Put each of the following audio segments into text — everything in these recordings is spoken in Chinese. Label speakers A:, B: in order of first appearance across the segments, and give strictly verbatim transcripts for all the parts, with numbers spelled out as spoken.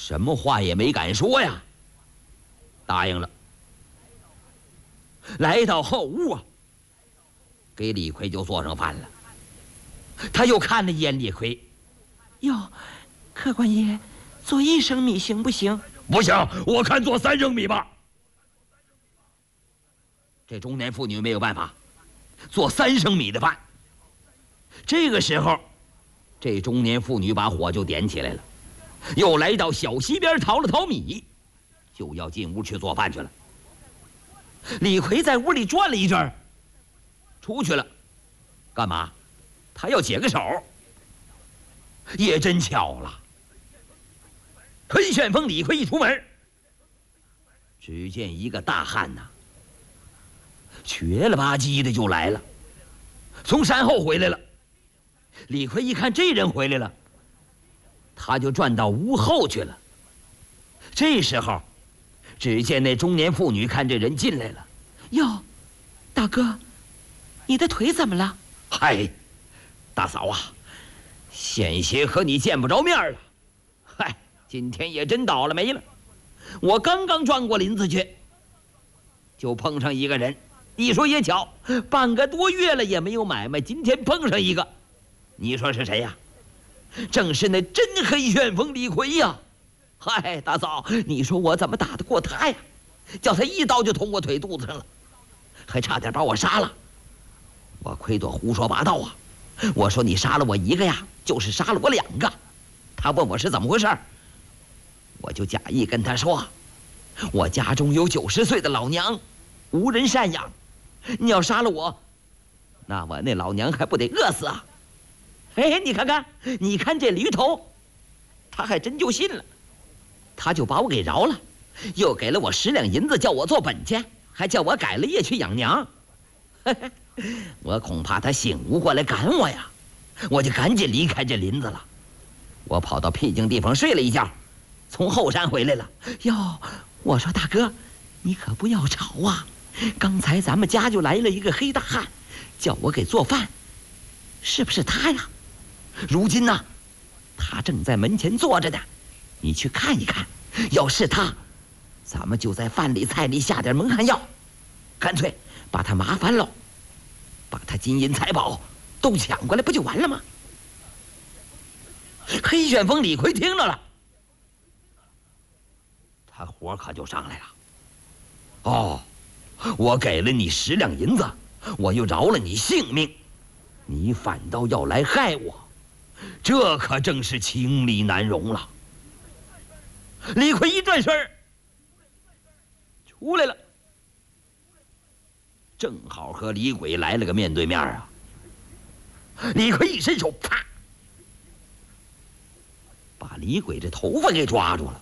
A: 什么话也没敢说呀，答应了。来到后屋啊，给李逵就做上饭了。他又看了一眼李逵，
B: 哟，客官爷，做一升米行不行？
A: 不行，我看做三升米吧。这中年妇女没有办法，做三升米的饭。这个时候，这中年妇女把火就点起来了，又来到小溪边淘了淘米，就要进屋去做饭去了。李逵在屋里转了一阵，出去了，干嘛？他要解个手。也真巧了，黑旋风李逵一出门，只见一个大汉呐、啊，瘸了吧唧的就来了，从山后回来了。李逵一看这人回来了，他就转到屋后去了。这时候，只见那中年妇女看这人进来了，
B: 哟，大哥，你的腿怎么了？
A: 嗨，大嫂啊，险些和你见不着面了。嗨，今天也真倒了霉了。我刚刚转过林子去，就碰上一个人。你说也巧，半个多月了也没有买卖，今天碰上一个，你说是谁呀？正是那真黑旋风李逵呀！嗨，大嫂，你说我怎么打得过他呀？叫他一刀就捅我腿肚子上了，还差点把我杀了。我亏得胡说八道啊！我说你杀了我一个呀，就是杀了我两个。他问我是怎么回事，我就假意跟他说，我家中有九十岁的老娘，无人赡养。你要杀了我，那我那老娘还不得饿死啊？哎，你看看，你看这驴头，他还真就信了，他就把我给饶了，又给了我十两银子，叫我做本钱，还叫我改了业去养娘。我恐怕他醒悟过来赶我呀，我就赶紧离开这林子了。我跑到僻静地方睡了一觉，从后山回来了。
B: 哟，我说大哥，你可不要吵啊！刚才咱们家就来了一个黑大汉，叫我给做饭，是不是他呀？
A: 如今呢，他正在门前坐着呢，你去看一看。要是他，咱们就在饭里菜里下点蒙汗药，干脆把他麻烦喽，把他金银财宝都抢过来，不就完了吗？黑旋风李逵听着了，他火可就上来了。哦，我给了你十两银子，我又饶了你性命，你反倒要来害我，这可正是情理难容了。李逵一转身出来了，正好和李鬼来了个面对面啊。李逵一伸手，啪，把李鬼这头发给抓住了。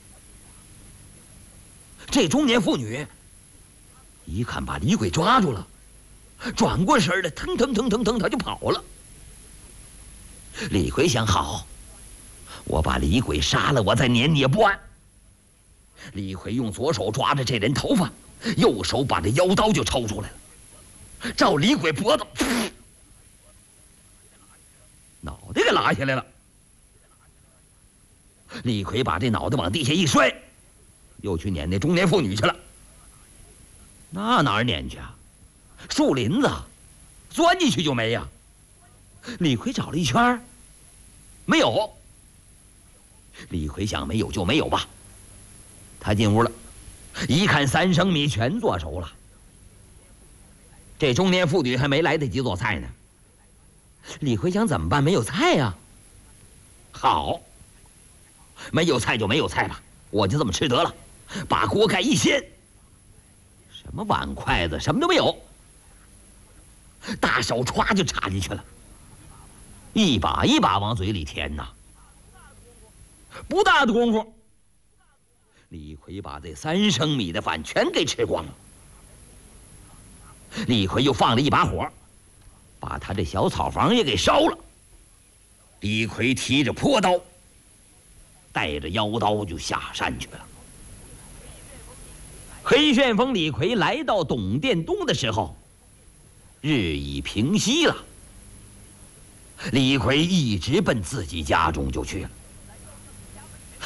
A: 这中年妇女一看把李鬼抓住了，转过身来，腾腾腾腾腾，他就跑了。李逵想，好，我把李鬼杀了，我再撵你也不晚。李逵用左手抓着这人头发，右手把这腰刀就抽出来了，照李鬼脖子，脑袋给拉下来了。李逵把这脑袋往地下一摔，又去撵那中年妇女去了。那哪儿撵去啊？树林子，钻进去就没呀。李逵找了一圈，没有。李逵想，没有就没有吧。他进屋了，一看三升米全做熟了。这中年妇女还没来得及做菜呢。李逵想怎么办？没有菜呀。好，没有菜就没有菜吧，我就这么吃得了。把锅盖一掀，什么碗筷子什么都没有，大手歘就插进去了，一把一把往嘴里填呐。不大的功夫，李逵把这三升米的饭全给吃光了。李逵又放了一把火，把他这小草房也给烧了。李逵提着坡刀，带着腰刀就下山去了。黑旋风李逵来到董殿东的时候，日已平西了。李逵一直奔自己家中就去了。